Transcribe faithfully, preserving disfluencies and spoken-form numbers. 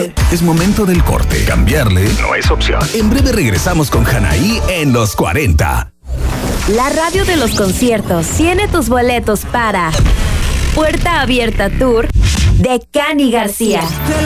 Es momento del corte. Cambiarle no es opción. En breve regresamos con Anaí en los cuarenta. La radio de los conciertos tiene tus boletos para Puerta Abierta Tour de Cani García.